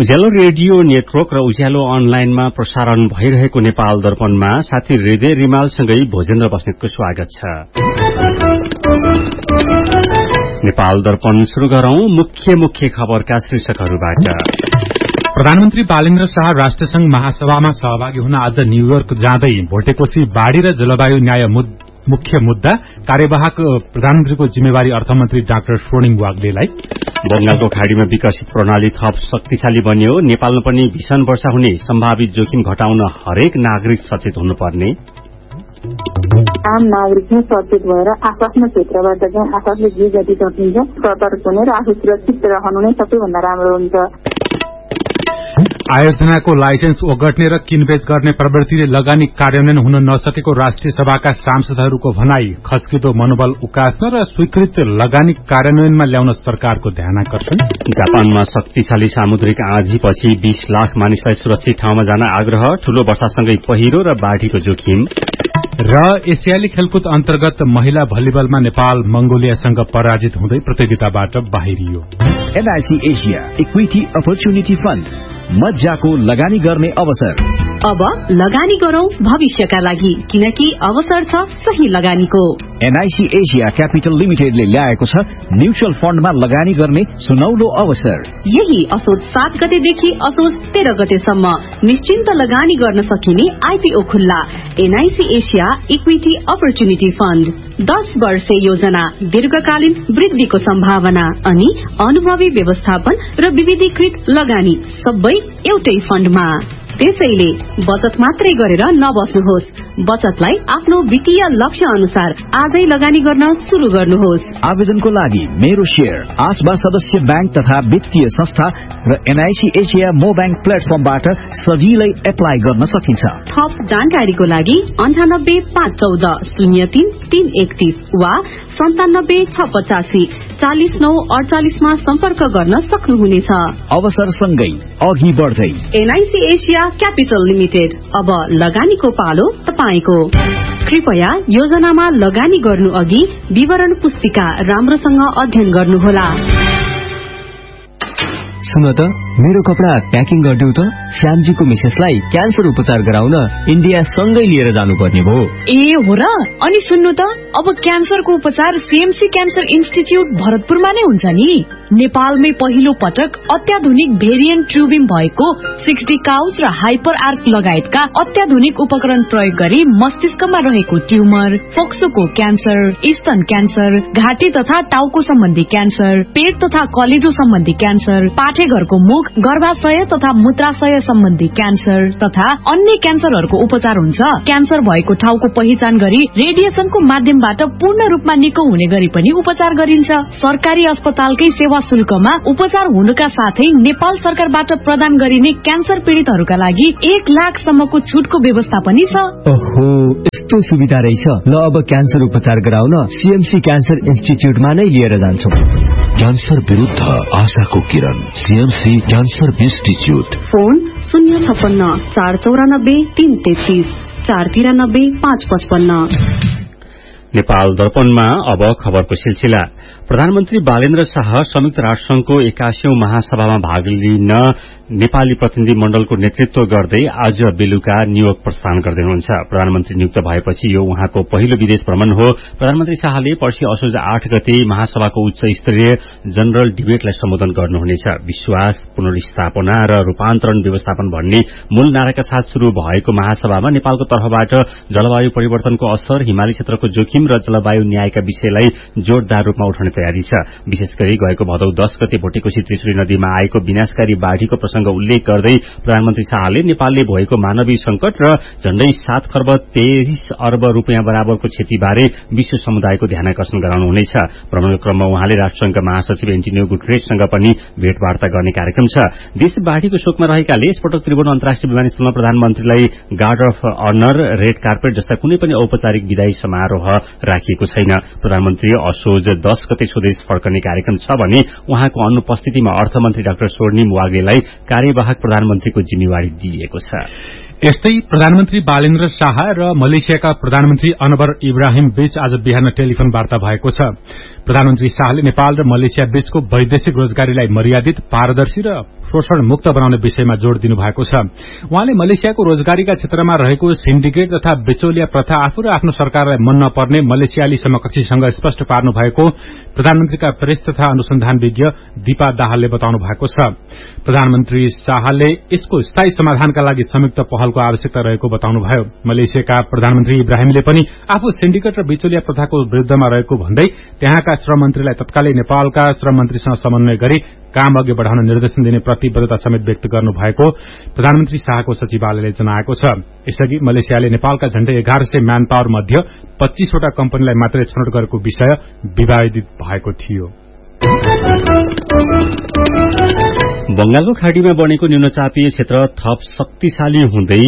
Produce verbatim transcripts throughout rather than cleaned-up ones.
उज्यालो radio network र उज्यालो अनलाइनमा प्रसारण भइरहेको नेपाल दर्पणमा साथी हृदय रिमालसँगै भोजेन्द्र बस्नेतको स्वागत छ। नेपाल दर्पण शुरू गरौं मुख्य मुख्य खबरका शीर्षकहरूबाट। प्रधानमन्त्री बालेन्द्र शाह राष्ट्रसंघ महासभामा सहभागी हुन आज न्यूयोर्क जाँदै भोटेकोशी बाढ़ी र जलवायु न्याय मुख्य मुद्दा, कार्यवाहक प्रधानमन्त्रीको जिम्मेवारी अर्थमन्त्री डाक्टर स्वर्णिम वाग्लेलाई। बंगालको खाड़ीमा विकसित प्रणाली थप शक्तिशाली बन्यो, नेपालमा पनि भीषण वर्षा हुने सम्भावित जोखिम घटाउन हरेक नागरिक सचेत हुनुपर्ने। आम नागरिक नै सचेत भएर आफ्नो क्षेत्रबाट चाहिँ आफूले जे जति सकिन्छ सतर्क हुने र आफू सुरक्षित रहनु नै सबैभन्दा राम्रो हुन्छ। आयोजनाको लाइसेन्स ओगट्ने र किनबेच गर्ने प्रवृत्तिले लगानी कार्यान्वयन हुन नसकेको राष्ट्रिय सभाका सांसदहरूको भनाई, खस्किदो मनोबल उकास्न र स्वीकृत लगानी कार्यान्वयनमा ल्याउन सरकारको ध्यानाकर्षण। जापानमा शक्तिशाली सामुद्रिक आँधीपछि बीस लाख मानिसलाई सुरक्षित ठाउँमा जान आग्रह, ठूलो वर्षासँगै पहिरो र बाढ़ीको जोखिम। र एसियाली खेलकुद अन्तर्गत महिला भलिबलमा नेपाल मंगोलियासँग पराजित हुँदै प्रतियोगिताबाट बाहिरियो। NIC Asia equity opportunity fund, मज्जाको लगानी गर्ने अवसर। अब लगानी गरौं भविष्यका लागि, किनकि अवसर छ सही लगानीको। एनआईसी एसिया क्यापिटल लिमिटेडले ल्याएको छ म्युचुअल फण्डमा लगानी गर्ने सुनौलो अवसर। यही असोज सात गतेदेखि असोज तेह्र गतेसम्म निश्चिन्त लगानी गर्न सकिने आईपीओ खुल्ला। NIC Asia equity opportunity fund, दस वर्ष योजना, दीर्घकालीन वृद्धिको सम्भावना अनि अनुभवी व्यवस्थापन र विविधीकृत लगानी सबै एउटै फण्डमा। त्यसैले बचत मात्रै गरेर नबस्नुहोस्, बचतलाई आफ्नो वित्तीय लक्ष्य अनुसार आजै लगानी गर्न शुरू गर्नुहोस्। आवेदनको लागि मेरो शेयर, आसबा सदस्य बैंक तथा वित्तीय संस्था र एनआईसी एसिया मो बैंक प्लेटफर्मबाट सजिलै एप्लाई गर्न सकिन्छ। थप जानकारीको लागि अन्ठानब्बे पाँच चौध शून्य तीन तीन एकतीस वा सन्तानब्बे छ पचासी चालिस नौ अडचालिसमा सम्पर्क गर्न सक्नुहुनेछ। अवसर सँगै अघि बढ्दै एनआईसी एसिया क्यापिटल लिमिटेड, अब लगानीको पालो तपाईको। कृपया योजनामा लगानी गर्नु अघि विवरण पुस्तिका राम्रोसँग अध्ययन गर्नुहोला। सुन त, मेरो कपडा प्याकिङ गरिदेऊ त। श्यामजीको मिसेसलाई क्यान्सर उपचार गराउन इन्डिया सँगै लिएर जानुपर्ने भयो। ए हो र? अनि सुन्नु त, अब क्यान्सरको उपचार सीएमसी क्यान्सर इन्स्टिच्युट भरतपुरमा नै हुन्छ नि। नेपालमै पहिलो पटक अत्याधुनिक भेरिएन्ट ट्युबिङ भएको सिक्सटी काउस र हाइपर आर्क लगायतका अत्याधुनिक उपकरण प्रयोग गरी मस्तिष्कमा रहेको ट्युमर, फोक्सोको क्यान्सर, स्तन क्यान्सर, घाँटी तथा टाउको सम्बन्धी क्यान्सर, पेट तथा कलेजो सम्बन्धी क्यान्सर, पाठेघरको मुख, गर्भाशय तथा मूत्राशय सम्बन्धी क्यान्सर तथा अन्य क्यान्सरहरूको उपचार हुन्छ। क्यान्सर भएको ठाउँको पहिचान गरी रेडिएसनको माध्यमबाट पूर्ण रूपमा निको हुने गरी पनि उपचार गरिन्छ। सरकारी अस्पतालकै सेवा शुल्कमा उपचार हुनुका साथै नेपाल सरकारबाट प्रदान गरिने क्यान्सर पीड़ितहरूका लागि एक लाख सम्मको छुटको व्यवस्था पनि छ। ओहो, यस्तो सुविधा रहेछ। ल, अब क्यान्सर उपचार गराउन सीएमसी क्यान्सर इन्स्टिच्युटमा नै लिएर जान्छौं। क्यान्सर विरुद्ध आशाको किरण, सीएमसी क्यान्सर इन्स्टिच्युट। फोन शून्य छप्पन्न चार चौरानब्बे तीन तेत्तीस चार तिरानब्बे पाँच पचपन्न। नेपाल दर्पणमा अब खबरको सिलसिला। प्रधानमन्त्री बालेन्द्र शाह संयुक्त राष्ट्रसंघको एकासीौं महासभामा भाग लिन नेपाली प्रतिनिधि मण्डलको नेतृत्व गर्दै आज बेलुका न्यूयोर्क प्रस्थान गर्दै हुनुहुन्छ। प्रधानमन्त्री नियुक्त भएपछि यो उहाँको पहिलो विदेश भ्रमण हो। प्रधानमन्त्री शाहले पर्सि असोज आठ गते महासभाको उच्च स्तरीय जनरल डिबेटलाई सम्बोधन गर्नुहुनेछ। विश्वास, पुनर्स्थापना र रूपान्तरण व्यवस्थापन भन्ने मूल नाराका साथ शुरू भएको महासभामा नेपालको तर्फबाट जलवायु परिवर्तनको असर, हिमाली क्षेत्रको जोखिम र जलवायु न्यायका विषयलाई जोड़दार रूपमा उठाउने तयारी छ। विशेष गरी गएको भदौ दस गते भोटेकोशी त्रिशुली नदीमा आएको विनाशकारी बाढ़ीको प्रसंग उल्लेख गर्दै प्रधानमन्त्री शाहले नेपालले भएको मानवीय संकट र झण्डै सात खर्ब तेइस अर्ब रूपियाँ बराबरको क्षतिबारे विश्व समुदायको ध्यानाकर्षण गराउनुहुनेछ। भ्रमणको क्रममा उहाँले राष्ट्रसंघका महासचिव एन्टोनियो गुटेरेससँग पनि भेटवार्ता गर्ने कार्यक्रम छ। देश बाढ़ीको शोकमा रहेकाले यसपटक त्रिभुवन अन्तर्राष्ट्रिय विमानस्थलमा प्रधानमन्त्रीलाई guard of honour, red carpet जस्ता कुनै पनि औपचारिक विदायी समारोह राखिएको छैन। प्रधानमन्त्री असोज दस गते स्वदेश फर्कने कार्यक्रम छ भने उहाँको अनुपस्थितिमा अर्थमन्त्री डाक्टर स्वर्णिम वाग्लेलाई कार्यवाहक प्रधानमन्त्रीको जिम्मेवारी दिइएको छ। यस्तै प्रधानमन्त्री बालेन्द्र शाह र मलेसियाका प्रधानमन्त्री अनवर इब्राहिम बीच आज बिहान टेलिफोन वार्ता भएको छ। प्रधानमन्त्री शाहले नेपाल र मलेसिया बीचको वैदेशिक रोजगारीलाई मर्यादित, पारदर्शी र शोषण मुक्त बनाउने विषयमा जोड़ दिनु भएको छ। उहाँले मलेसियाको रोजगारीका क्षेत्रमा रहेको सिन्डिकेट तथा बिचौलिया प्रथा आफू र आफ्नो सरकारलाई मन नपर्ने मलेसियाली समकक्षीसँग स्पष्ट पार्नु भएको प्रधानमन्त्रीका प्रेस तथा अनुसन्धान विज्ञ दीपा दाहालले बताउनु भएको छ। प्रधानमन्त्री शाहले यसको स्थायी समाधानका लागि संयुक्त पहलको आवश्यकता रहेको बताउनुभयो। मलेसियाका प्रधानमन्त्री इब्राहिमले पनि आफू सिन्डिकेट र बिचौलिया प्रथाको विरूद्धमा रहेको भन्दै त्यहाँका श्रम मन्त्रीलाई तत्कालै नेपालका श्रम मन्त्रीसँग समन्वय गरी काम अघि बढ़ाउन निर्देशन दिने प्रतिबद्धता समेत व्यक्त गर्नु भएको प्रधानमन्त्री शाहको सचिवालयले जनाएको छ। यसअघि मलेसियाले नेपालका झण्डै एघार सय म्यान पावर मध्ये पच्चीसवटा कम्पनीलाई मात्रै छनौट गरेको विषय विवादित भएको थियो। बंगालको खाड़ीमा बनेको न्यूनचापीय क्षेत्र थप शक्तिशाली हुँदै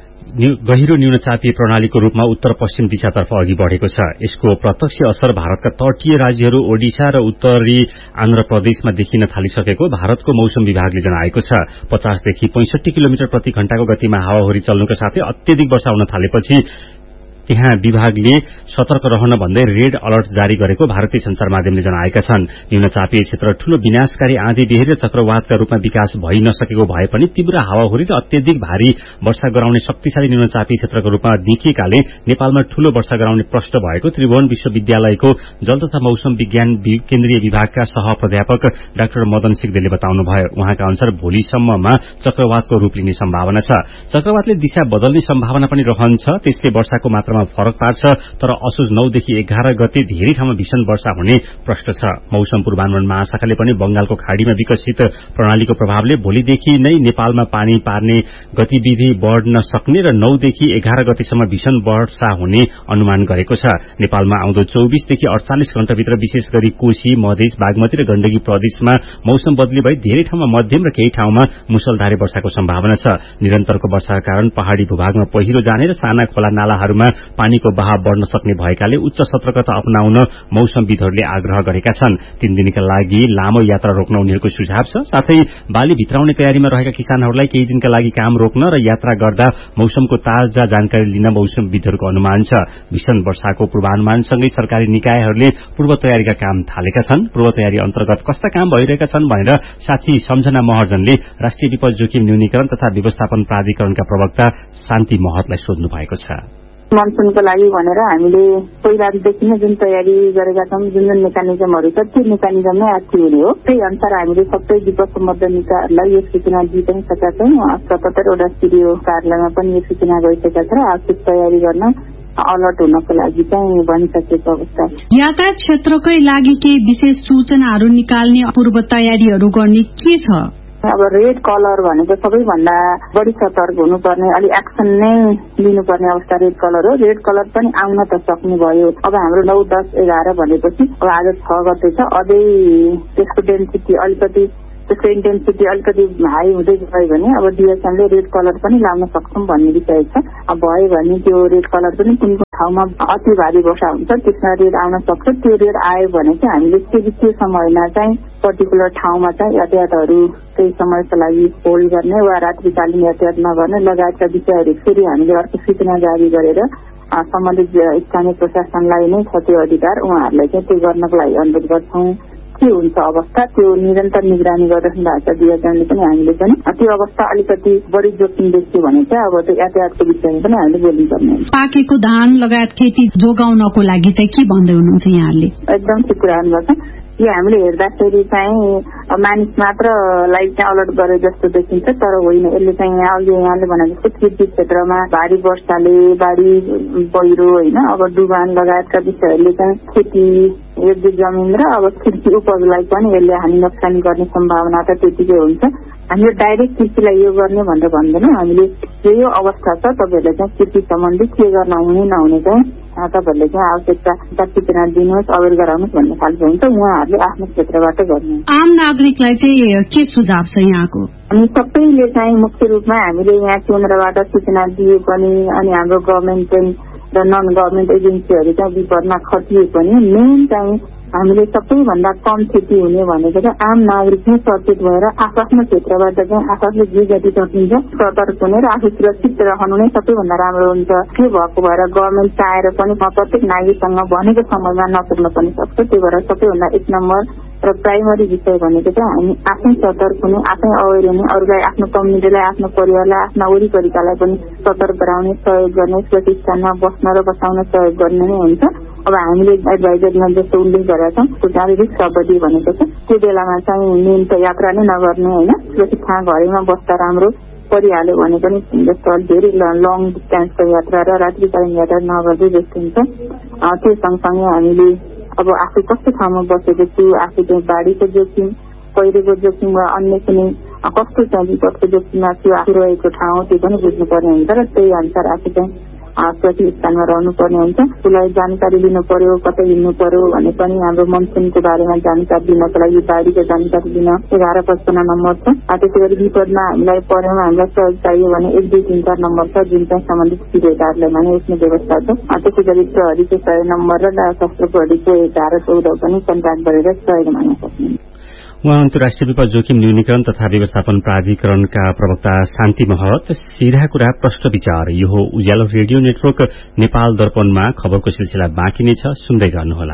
गहिरो न्यूनचापीय प्रणालीको रूपमा उत्तर पश्चिम दिशातर्फ अघि बढ़ेको छ। यसको प्रत्यक्ष असर भारतका तटीय राज्यहरू ओडिशा र उत्तरी आन्ध्र प्रदेशमा देखिन थालिसकेको भारतको मौसम विभागले जनाएको छ। पचासदेखि पैंसठी किलोमिटर प्रति घण्टाको गतिमा हावाहुरी चल्नुका साथै अत्यधिक वर्षा हुन थालेपछि त्यहाँ विभागले सतर्क रहन भन्दै रेड अलर्ट जारी गरेको भारतीय संचार माध्यमले जनाएका छन्। न्यूनचापीय क्षेत्र ठूलो विनाशकारी आँधी बेहरी र चक्रवातका रूपमा विकास भइ नसकेको भए पनि तीव्र हावाहुरी र अत्यधिक भारी वर्षा गराउने शक्तिशाली न्यूनचापीय क्षेत्रको रूपमा देखिएकाले नेपालमा ठूलो वर्षा गराउने प्रष्ट भएको त्रिभुवन विश्वविद्यालयको जल तथा मौसम विज्ञान केन्द्रीय विभागका सह प्राध्यापक डाक्टर मदन सिग्देलले बताउनुभयो। उहाँका अनुसार भोलिसम्ममा चक्रवातको रूप लिने सम्भावना छ। चक्रवातले दिशा बदल्ने सम्भावना पनि रहन्छ। त्यसले वर्षाको मात्रामा फरक पार्छ, तर असोज नौ देखि एघार गते धेरै ठाउँमा भीषण वर्षा हुने प्रष्ट छ। मौसम पूर्वानुमान महाशाखाले पनि बंगालको खाड़ीमा विकसित प्रणालीको प्रभावले भोलिदेखि नै नेपालमा पानी पार्ने गतिविधि बढ़न सक्ने र नौ देखि एघार गतेसम्म भीषण वर्षा हुने अनुमान गरेको छ। नेपालमा आउँदो चौबीसदेखि अड़चालिस घण्टाभित्र विशेष गरी कोशी, मधेस, बागमती र गण्डकी प्रदेशमा मौसम बदली भई धेरै ठाउँमा मध्यम र केही ठाउँमा मुसलधारे वर्षाको सम्भावना छ। निरन्तरको वर्षाका कारण पहाड़ी भूभागमा पहिरो जाने र साना खोला नालाहरूमा पानीको बहाव बढ़न सक्ने भएकाले उच्च सतर्कता अपनाउन मौसमविदहरूले आग्रह गरेका छन्। तीन दिनका लागि लामो यात्रा रोक्न उनीहरूको सुझाव छ। साथै बाली भित्राउने तयारीमा रहेका किसानहरूलाई केही दिनका लागि काम रोक्न र यात्रा गर्दा मौसमको ताजा जानकारी लिन मौसमविदहरूको अनुमान छ। भीषण वर्षाको पूर्वानुमानसँगै सरकारी निकायहरूले पूर्व तयारीका काम थालेका छन्। पूर्व तयारी अन्तर्गत कस्ता काम भइरहेका छन् भनेर साथी सम्झना महर्जनले राष्ट्रिय विपद जोखिम न्यूनीकरण तथा व्यवस्थापन प्राधिकरणका प्रवक्ता शान्ति महतलाई सोध्नु भएको छ। मनसुनको लागि भनेर हामीले पहिलादेखि नै जुन तयारी गरेका छौं, जुन जुन मेकानिजमहरू छ त्यो मेकानिजममै एक्टिभ हुने हो। त्यही अनुसार हामीले सबै विपद सम्बद्ध निकायहरूलाई यो सूचना दिइ पनि सकेका छौं। सतहत्तरवटा सिडिओ कार्यालयमा पनि यो सूचना गइसकेका छ र आवश्यक तयारी गर्न अलर्ट हुनको लागि चाहिँ भनिसकेको अवस्था। यातायात क्षेत्रकै लागि केही विशेष सूचनाहरू निकाल्ने पूर्व तयारीहरू गर्ने के छ? अब रेड कलर भनेको सबैभन्दा बढी सतर्क हुनुपर्ने, अलि एक्सन नै लिनुपर्ने अवस्था रेड कलर हो। रेड कलर पनि आउन त सक्ने भयो। अब हाम्रो नौ दस एघार भनेपछि अब आज छ गते छ, अझै त्यसको डेन्सिटी अलिकति त्यसको इन्टेन्सिटी अलिकति हाई हुँदै गयो भने अब डिएसएमले रेड कलर पनि लाउन सक्छौं भन्ने विषय छ। अब भयो भने त्यो रेड कलर पनि कुन कुन ठाउँमा अति भारी वर्षा हुन्छ त्यसमा रेड आउन सक्छ। त्यो रेड आयो भने चाहिँ हामीले त्यो समयमा चाहिँ पर्टिकुलर ठाउँमा चाहिँ यातायातहरू केही समयको लागि होल्ड गर्ने वा रात्रिकालीन यातायात नगर्ने लगायतका विषयहरू फेरि हामीले अर्को सूचना जारी गरेर सम्बन्धित स्थानीय प्रशासनलाई नै छ त्यो अधिकार, उहाँहरूलाई चाहिँ त्यो गर्नको लागि अनुरोध गर्छौं। के हुन्छ अवस्था त्यो निरन्तर निगरानी गरिरहनु भएको छ डिएसएमले पनि। हामीले पनि त्यो अवस्था अलिकति बढी जोखिम देख्यो भने चाहिँ अब त्यो यातायातको विषयमा पनि हामीले बोल्नुपर्ने हुन्छ। पाकेको धान लगायत खेती जोगाउनको लागि चाहिँ के भन्दै हुनुहुन्छ यहाँहरूले? एकदम ठिक कुरा गर्नुपर्छ। यो हामीले हेर्दाखेरि चाहिँ मानिस मात्रलाई चाहिँ अलर्ट गरे जस्तो देखिन्छ, तर होइन। यसले चाहिँ यहाँ अघि यहाँले भने जस्तो कृषि क्षेत्रमा भारी वर्षाले बाढी पहिरो होइन अब डुबान लगायतका विषयहरूले चाहिँ खेती योग्य जमिन र अब कृषि उपजलाई पनि यसले हानि नोक्सानी गर्ने सम्भावना त त्यतिकै हुन्छ। हामीले डाइरेक्ट कृषिलाई यो गर्ने भनेर भन्दैनौँ। हामीले यो यो अवस्था छ, तपाईँहरूले चाहिँ कृषि सम्बन्धी के गर्न हुने नहुने चाहिँ तपाईँहरूले चाहिँ आवश्यकता सूचना दिनुहोस्, अवेर गराउनुहोस् भन्ने खालको हुन्छ। उहाँहरूले आफ्नो क्षेत्रबाट गर्नु। आम नागरिकलाई चाहिँ के सुझाव छ यहाँको? अनि सबैले चाहिँ मुख्य रूपमा हामीले यहाँ केन्द्रबाट सूचना दिए पनि अनि हाम्रो गभर्मेन्ट चाहिँ र नन गभर्मेन्ट एजेन्सीहरू चाहिँ विपदमा खटिए पनि मेन चाहिँ हामीले सबैभन्दा कम क्षति हुने भनेको चाहिँ आम नागरिक नै सचेत भएर आफ्नो क्षेत्रबाट चाहिँ आफूले जे जति सकिन्छ सतर्क हुने र आफू सुरक्षित रहनु नै सबैभन्दा राम्रो हुन्छ। के भएको भएर गभर्मेन्ट चाहेर पनि प्रत्येक नागरिकसँग भनेको समयमा नपुग्न पनि सक्छ। त्यही भएर सबैभन्दा एक नम्बर र प्राइमरी विषय भनेको चाहिँ हामी आफै सतर्क हुने, आफै अवेर हुने, अरूलाई, आफ्नो कम्युनिटीलाई, आफ्नो परिवारलाई, आफ्ना वरिपरिकालाई पनि सतर्क गराउने, सहयोग गर्ने, सुरक्षित स्थानमा बस्न र बसाउन सहयोग गर्ने नै हुन्छ। अब हामीले एडभाइजरीमा जस्तो उल्लेख गरेका छौँ त्यो चाहिँ रिस्क अवधि भनेको छ। त्यो बेलामा चाहिँ मेन त यात्रा नै नगर्ने होइन, सुरक्षित ठाउँ घरैमा बस्दा राम्रो परिहाल्यो भने पनि जस्तो धेरै लङ डिस्टेन्सको यात्रा र रात्रिकालीन यात्रा नगर्दै जस्तो हुन्छ। त्यो सँगसँगै हामीले अब आफू कस्तो ठाउँमा बसेको छु, आफू चाहिँ बाढीको जोखिम, पहिरोको जोखिम वा अन्य कुनै कस्तो चाहिँ विपदको जोखिममा छु आफू रहेको ठाउँ त्यो पनि बुझ्नुपर्ने हुन्छ र त्यही अनुसार आफू चाहिँ सुरक्षित स्थानमा रहनुपर्ने हुन्छ। उसलाई जानकारी लिनु पर्यो, कतै हिँड्नु पर्यो भने पनि हाम्रो मनसुनको बारेमा जानकारी दिनको लागि बाढीको जानकारी दिन एघार पचपन्न नम्बर छ। त्यसै गरी विपदमा हामीलाई परेमा हामीलाई सहयोग चाहियो भने एक दुई तिन चार नम्बर छ जुन चाहिँ सम्बन्धित पीडितहरूलाई भने यसमा व्यवस्था छ। त्यसै गरी प्रहरीको सय नम्बर र सशस्त्र प्रहरीको एघार चौध पनि कन्ट्याक्ट गरेर सहयोग माग्न सक्नुहुन्छ। उहाँ अन्तर्राष्ट्रिय विपद जोखिम न्यूनीकरण तथा व्यवस्थापन प्राधिकरणका प्रवक्ता शान्ति महत। सीधा कुरा प्रश्न विचार, यो हो उज्यालो रेडियो नेटवर्क नेपाल दर्पणमा खबरको सिलसिला बाँकी नै छ, सुन्दै गर्नुहोला।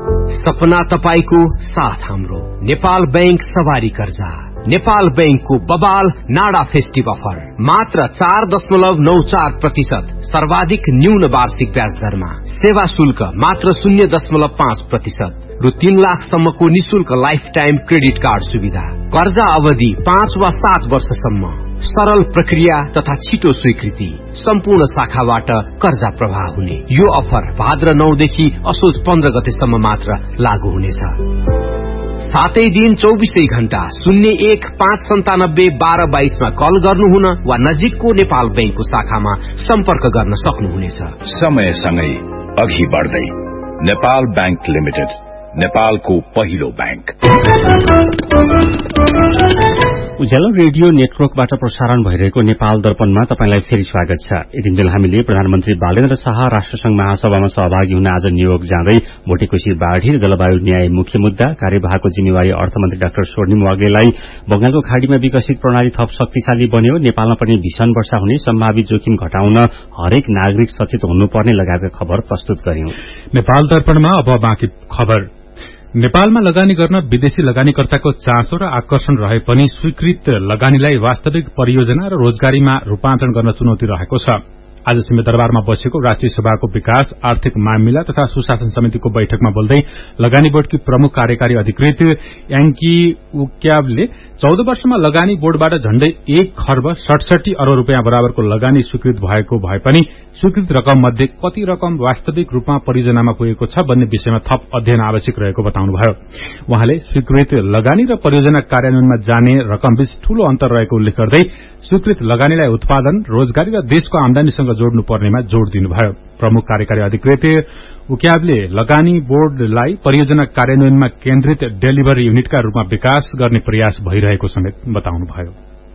सपना तपाईको साथ हाम्रो नेपाल बैंक सवारी कर्जा, नेपाल बैंकको बबाल नाडा फेस्टिभ अफर मात्र चार दशमलव नौ चार प्रतिशत सर्वाधिक न्यून वार्षिक ब्याज दरमा, सेवा शुल्क मात्र शून्य दशमलव पाँच प्रतिशत रु तीन लाखसम्मको निशुल्क लाइफ टाइम क्रेडिट कार्ड सुविधा, कर्जा अवधि पाँच वा सात वर्षसम्म, सरल प्रक्रिया तथा छिटो स्वीकृति, सम्पूर्ण शाखाबाट कर्जा प्रवाह हुने। यो अफर भाद्र नौदेखि असोज पन्ध्र गतेसम्म मात्र लागू हुनेछ। सातै दिन चौबिसै घण्टा शून्य एक पाँच सन्तानब्बे बाह्र बाइसमा कल गर्नुहुन वा नजिकको नेपाल बैंकको शाखामा सम्पर्क गर्न सक्नुहुनेछ। समयसँगै अघि बढ्दै नेपाल बैंक लिमिटेड, नेपालको पहिलो बैंक। उज्यालो रेडियो नेटवर्कबाट प्रसारण भइरहेको नेपाल दर्पणमा तपाईंलाई फेरि स्वागत छ। यतिन्जेल हामीले प्रधानमन्त्री बालेन्द्र शाह राष्ट्रसंघ महासभामा सहभागी हुन आज न्यूयोर्क जाँदै भोटेकोशी बाढ़ी र जलवायु न्याय मुख्य मुद्दा, कार्यवाहको जिम्मेवारी अर्थमन्त्री डाक्टर स्वर्णिम वाग्लेलाई बंगालको खाड़ीमा विकसित प्रणाली थप शक्तिशाली बन्यो, नेपालमा पनि भीषण वर्षा हुने सम्भावित जोखिम घटाउन हरेक नागरिक सचेत हुनुपर्ने लगायतका खबर प्रस्तुत गर्यौं। नेपाल दर्पणमा अब बाँकी खबर। नेपालमा लगानी गर्न विदेशी लगानीकर्ताको चासो र आकर्षण रहे पनि स्वीकृत लगानीलाई वास्तविक परियोजना र रोजगारीमा रूपान्तरण गर्न चुनौती रहेको छ। आज सिंहदरबारमा बसेको राष्ट्रिय सभाको विकास, आर्थिक मामिला तथा सुशासन समितिको बैठकमा बोल्दै लगानी बोर्डकी प्रमुख कार्यकारी अधिकृत याङ्की उक्यावले चौध वर्षमा लगानी बोर्डबाट झण्डै एक खर्ब सडसठी अरब रूपियाँ बराबरको लगानी स्वीकृत भएको भए पनि स्वीकृत रकम मध्ये कति रकम वास्तविक रूपमा परियोजनामा पुगेको छ भन्ने विषयमा थप अध्ययन आवश्यक रहेको बताउनुभयो। उहाँले स्वीकृत लगानी र परियोजना कार्यान्वयनमा जाने रकमबीच ठूलो अन्तर रहेको उल्लेख गर्दै स्वीकृत लगानीलाई उत्पादन, रोजगारी र देशको आमदानीसँग जोड्नु पर्नेमा जोड़ दिनुभयो। प्रमुख कार्यकारी अधिकृत उक्यावले लगानी बोर्डलाई परियोजना कार्यान्वयनमा केन्द्रित डेलिभरी युनिटका रूपमा विकास गर्ने प्रयास भइरहेको समेत बताउनुभयो।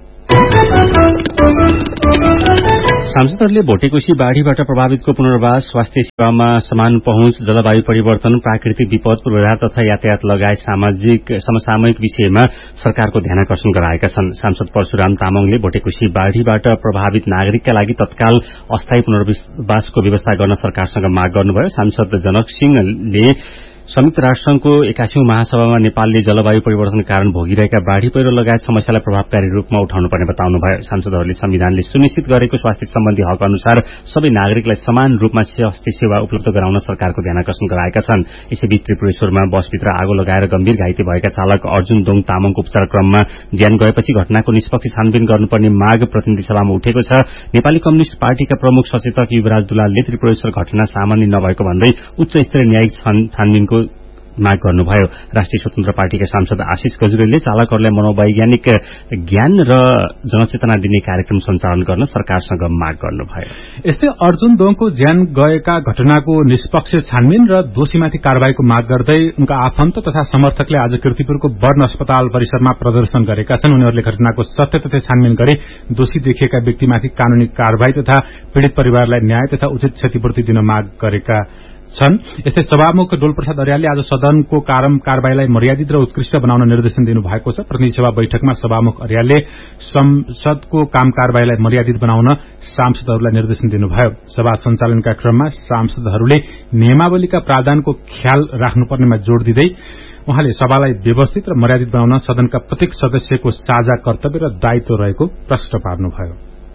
सांसदहरूले भोटेकोशी बाढ़ीबाट प्रभावितको पुनर्वास, स्वास्थ्य सेवामा समान पहुँच, जलवायु परिवर्तन, प्राकृतिक विपद, पूर्वाधार तथा यातायात लगायत सामाजिक समसामयिक विषयमा सरकारको ध्यानाकर्षण गराएका छन्। सांसद परशुराम तामाङले भोटेकोशी बाढ़ीबाट प्रभावित नागरिकका लागि तत्काल अस्थायी पुनर्वासको व्यवस्था गर्न सरकारसँग माग गर्नुभयो। सांसद जनक सिंहले संयुक्त राष्ट्रसंघको एकासीौं महासभामा नेपालले जलवायु परिवर्तन कारण भोगिरहेका बाढ़ी पहिरो लगायत समस्यालाई प्रभावकारी रूपमा उठाउनुपर्ने बताउनुभयो। सांसदहरूले संविधानले सुनिश्चित गरेको स्वास्थ्य सम्बन्धी हक अनुसार सबै नागरिकलाई समान रूपमा स्वास्थ्य सेवा उपलब्ध गराउन सरकारको ध्यानाकर्षण गराएका छन्। यसैबीच त्रिपुरेश्वरमा बसभित्र आगो लगाएर गम्भीर घाइते भएका चालक अर्जुन दोङ तामाङको उपचार क्रममा ज्यान गएपछि घटनाको निष्पक्ष छानबिन गर्नुपर्ने माग प्रतिनिधि सभामा उठेको छ। नेपाली कम्युनिष्ट पार्टीका प्रमुख सचेतक युवराज दुलालले त्रिपुरेश्वर घटना सामान्य नभएको भन्दै उच्च स्तरीय न्यायिक छानबिनको माग गर्नुभयो। राष्ट्रिय स्वतन्त्र पार्टीका सांसद आशिष गजुरेलले चालकहरूलाई मनोवैज्ञानिक ज्ञान र जनचेतना दिने कार्यक्रम सञ्चालन गर्न सरकारसँग माग गर्नुभयो। यस्तै अर्जुन दोङको ज्यान गएका घटनाको निष्पक्ष छानबिन र दोषीमाथि कार्यवाहीको माग गर्दै उनका आफन्त तथा समर्थकले आज कीर्तिपुरको बर्न अस्पताल परिसरमा प्रदर्शन गरेका छन्। उनीहरूले घटनाको सत्य तथ्य छानबिन गरी दोषी देखिएका व्यक्तिमाथि कानूनी कार्यवाही तथा पीड़ित परिवारलाई न्याय तथा उचित क्षतिपूर्ति दिन माग गरेका छन्। यस्तै सभामुख डोलप्रसाद अर्यालले आज सदनको कार्यवाहीलाई मर्यादित र उत्कृष्ट बनाउन निर्देशन दिनुभएको छ। प्रतिनिधि सभा बैठकमा सभामुख अर्यालले संसदको काम कार्यवाहीलाई मर्यादित बनाउन सांसदहरूलाई निर्देशन दिनुभयो। सभा सञ्चालनका क्रममा सांसदहरूले नियमावलीका प्रावधानको ख्याल राख्नुपर्नेमा जोड़ दिँदै उहाँले सभालाई व्यवस्थित र मर्यादित बनाउन सदनका प्रत्येक सदस्यको साझा कर्तव्य र दायित्व रहेको प्रश्न पार्नुभयो।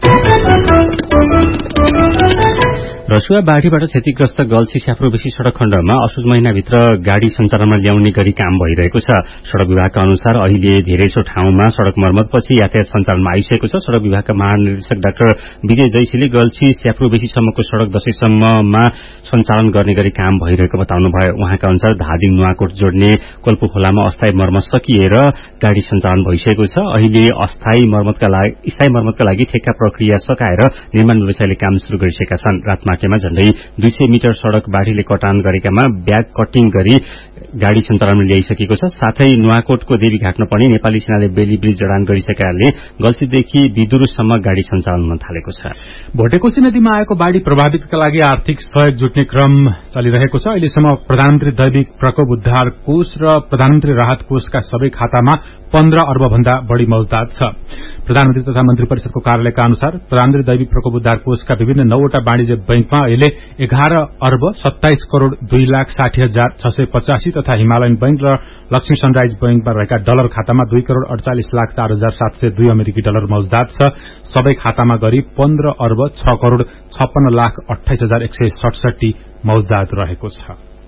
रसुवा बाढ़ीबाट क्षतिग्रस्त गल्छी स्याफ्रो बेसी सड़क खण्डमा असोज महिनाभित्र गाड़ी सञ्चालनमा ल्याउने गरी काम भइरहेको छ। सड़क विभागका अनुसार अहिले धेरैसो ठाउँमा सड़क मर्मतपछि यातायात सञ्चालनमा आइसकेको छ। सड़क विभागका महानिर्देशक डाक्टर विजय जैसीले गल्छी स्याफ्रो बेसीसम्मको सड़क दशैंसम्ममा सञ्चालन गर्ने गरी काम भइरहेको बताउनुभयो। उहाँका अनुसार धादिङ नुवाकोट जोड्ने कोल्पो खोलामा अस्थायी मर्मत सकिएर गाड़ी सञ्चालन भइसकेको छ। अहिले अस्थायी मर्मतका लागि स्थायी मर्मतका लागि ठेक्का प्रक्रिया सकाएर निर्माण व्यवसायले काम शुरू गरिसकेका छन्। रातमाटेमा झण्डै दुई सय मिटर सड़क बाढ़ीले कटान गरेकामा ब्याग कटिङ गरी गाड़ी सञ्चालनमा ल्याइसकेको छ। साथै नुवाकोटको देवीघाटमा पनि नेपाली सेनाले बेली ब्रिज जडान गरिसकेकाले गल्छीदेखि बिदुरुसम्म गाड़ी सञ्चालन हुन थालेको छ। भोटेकोशी नदीमा आएको बाढ़ी प्रभावितका लागि आर्थिक सहयोग जुट्ने क्रम चलिरहेको छ। अहिलेसम्म प्रधानमन्त्री दैविक प्रकोप उद्धार कोष र प्रधानमन्त्री राहत कोषका सबै खातामा पन्ध्र अर्ब भन्दा बढ़ी मौजदात छ। प्रधानमन्त्री तथा मन्त्री परिषदको कार्यालयका अनुसार प्रधानमन्त्री दैविक प्रकोप उद्धार कोषका विभिन्न नौवटा वाणिज्य बैंकमा अहिले एघार अर्ब सत्ताइस करोड़ दुई लाख साठी हजार छ सय पचासी तथा हिमालयन बैंक र लक्ष्मी सनराइज बैंकमा रहेका डलर खातामा दुई करोड़ अड़चालिस लाख चार हजार सात सय दुई अमेरिकी डलर मौजदात छ। सबै खातामा गरी पन्ध्र अर्ब छ करोड़ छप्पन्न लाख अठाइस हजार एक सय सडसठी मौजदात रहेको छ।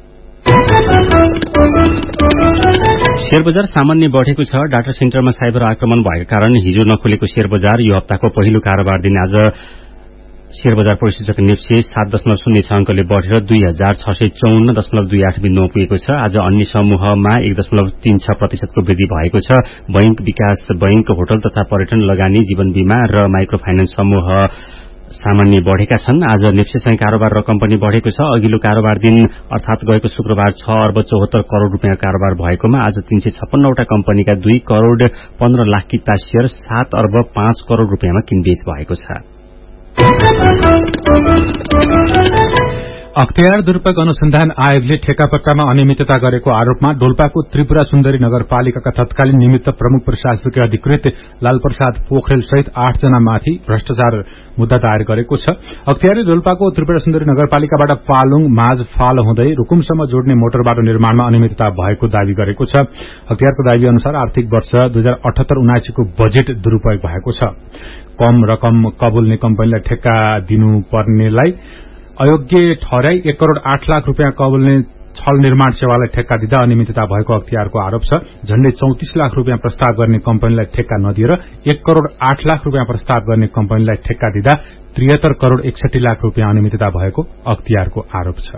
शेयर बजार सामान्य बढ़ेको छ। डाटा सेन्टरमा साइबर आक्रमण भएका कारण हिजो नखुलेको शेयर बजार यो हप्ताको पहिलो कारोबार दिन आज शेयर बजार परिसूचक नेप्से सात दशमलव शून्य छ अंकले बढ़ेर दुई हजार छ सय चौन्न दशमलव दुई आठ बिन्दुमा पुगेको छ। आज अन्य समूहमा एक दशमलव तीन छ प्रतिशतको वृद्धि भएको छ। बैंक, विकास बैंक, होटल तथा पर्यटन लगानी, जीवन बीमा र माइक्रो फाइनान्स समूह सामान्य बढ़ेका छन्। आज नेप्सेसँग कारोबार रकम पनि बढ़ेको छ। अघिल्लो कारोबार दिन अर्थात गएको शुक्रबार छ अर्ब चौहत्तर करोड़ रूपियाँ कारोबार भएकोमा आज तीन सय छप्पन्नवटा कम्पनीका दुई करोड़ पन्ध्र लाख किता शेयर सात अर्ब पाँच करोड़ रूपियाँमा किनबेच भएको छ। अख्तियार दुरूपयोग अनुसन्धान आयोगले ठेकापट्टामा अनियमितता गरेको आरोपमा डोल्पाको त्रिपुरा सुन्दरी नगरपालिकाका तत्कालीन निमित्त प्रमुख प्रशासकीय अधिकृत लालप्रसाद पोखरेल सहित आठ जनामाथि भ्रष्टाचार मुद्दा दायर गरेको छ। अख्तियारले डोल्पाको त्रिपुरा सुन्दरी नगरपालिकाबाट पालुङ माझ फाल हुँदै रुकुमसम्म जोड्ने मोटर बाटो निर्माणमा अनियमितता भएको दावी गरेको छ। अख्तियारको दावी अनुसार आर्थिक वर्ष दुई हजार अठहत्तर उनासीको बजेट दुरूपयोग भएको छ। कम रकम कबुल्ने कम्पनीलाई ठेक्का दिनुपर्नेलाई अयोग्य ठहराई एक करोड़ आठ लाख रूपियाँ कबुल्ने छल निर्माण सेवालाई ठेक्का दिँदा अनियमितता भएको अख्तियारको आरोप छ। झण्डै चौतिस लाख रूपियाँ प्रस्ताव गर्ने कम्पनीलाई ठेक्का नदिएर एक करोड़ आठ लाख रूपियाँ प्रस्ताव गर्ने कम्पनीलाई ठेक्का दिँदा त्रिहत्तर करोड़ एकसठी लाख रूपियाँ अनियमितता भएको अख्तियारको आरोप छ।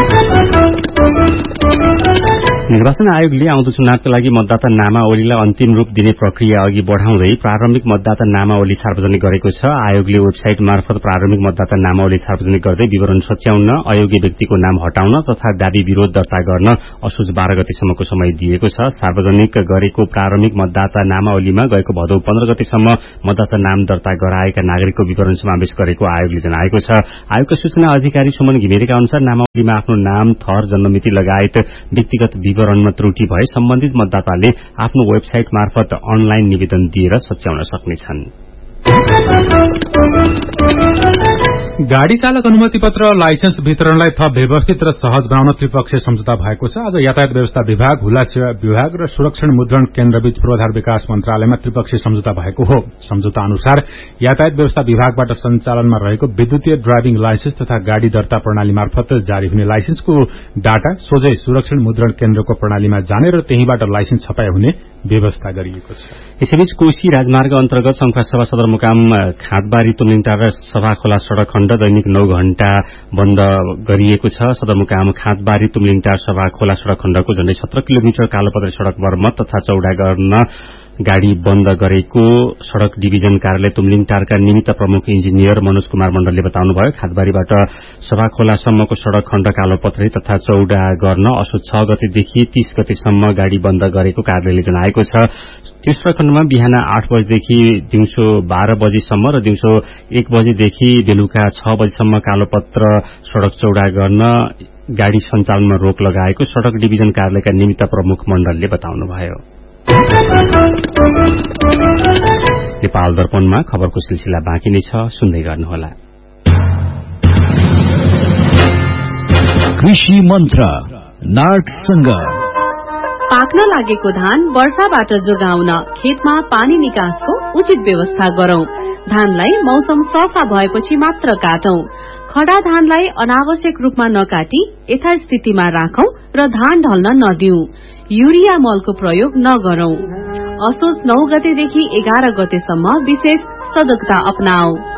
निर्वाचन आयोगले आउँदो चुनावका लागि मतदाता नामावलीलाई अन्तिम रूप दिने प्रक्रिया अघि बढ़ाउँदै प्रारम्भिक मतदाता नामावली सार्वजनिक गरेको छ। आयोगले वेबसाइट मार्फत प्रारम्भिक मतदाता नामावली सार्वजनिक गर्दै विवरण सच्याउन, अयोग्य व्यक्तिको नाम हटाउन तथा दावी विरोध दर्ता गर्न असोज बाह्र गतेसम्मको समय दिएको छ। सार्वजनिक गरेको प्रारम्भिक मतदाता नामावलीमा गएको भदौ पन्ध्र गतेसम्म मतदाता नाम दर्ता गराएका नागरिकको विवरण समावेश गरेको आयोगले जनाएको छ। आयोगका सूचना अधिकारी सुमन घिमिरेका अनुसार नामावलीमा आफ्नो नाम, थर, जन्ममिति लगायत व्यक्तिगत विवरणमा त्रुटि भए सम्बन्धित मतदाताले आफ्नो वेबसाइट मार्फत अनलाइन निवेदन दिएर सच्याउन सक्नेछन्। गाड़ी चालक अनुमति पत्र लाइसेन्स वितरणलाई थप व्यवस्थित र सहज बनाउन त्रिपक्षीय सम्झौता भएको छ। आज यातायात व्यवस्था विभाग, हुला सेवा विभाग र सुरक्षण मुद्रण केन्द्रबीच पूर्वाधार विकास मन्त्रालयमा त्रिपक्षीय सम्झौता भएको हो। सम्झौता अनुसार यातायात व्यवस्था विभागबाट सञ्चालनमा रहेको विद्युतीय ड्राइभिङ लाइसेन्स तथा गाड़ी दर्ता प्रणाली मार्फत जारी हुने लाइसेन्सको डाटा सोझै सुरक्षण मुद्रण केन्द्रको प्रणालीमा जाने र त्यहीबाट लाइसेन्स छपाई हुने व्यवस्था गरिएको छ। यसैबीच कोशी राजमार्ग अन्तर्गत शंखुवासभा सदरमुकाम खाँदबारी तुमलिङटार र सभाखोला सड़क खण्ड दैनिक नौ घण्टा बन्द गरिएको छ। सदरमुकाम खाँदबारी तुमलिङटार सभाखोला सड़क खण्डको झण्डै सत्र किलोमिटर कालोपत्रे सड़क मर्मत तथा चौड़ा गर्न गाड़ी बन्द गरेको सड़क डिभिजन कार्यालय तुमलिङटारका निमित्त प्रमुख इन्जिनियर मनोज कुमार मण्डलले बताउनुभयो। खाँदबारीबाट सभाखोलासम्मको सड़क खण्ड कालोपत्रे तथा चौड़ा गर्न असोज छ गतेदेखि तीस गतेसम्म गाड़ी बन्द गरेको कार्यालयले जनाएको छ। त्यो सड़क खण्डमा बिहान आठ बजेदेखि दिउँसो बाह्र बजेसम्म र दिउँसो एक बजेदेखि बेलुका छ बजेसम्म कालोपत्र सड़क चौड़ा गर्न गाड़ी सञ्चालनमा रोक लगाएको सड़क डिभिजन कार्यालयका निमित्त प्रमुख मण्डलले बताउनुभयो। नेपाल दर्पणमा खबरको सिलसिला बाँकी नै छ, सुन्दै गर्नुहोला। कृषि मन्त्र नार्कसँग पाक्न लागेको धान वर्षाबाट जोगाउन खेतमा पानी निकासको उचित व्यवस्था गरौं। धानलाई मौसम सफा भएपछि मात्र काटौं। खडा धानलाई अनावश्यक रूपमा नकाटी यथास्थितिमा राखौं र धान ढल्न नदिऊ। युरिया मलको प्रयोग नगरौं। असोज नौ गतेदेखि एघार गतेसम्म विशेष सजगता अपनाऊ।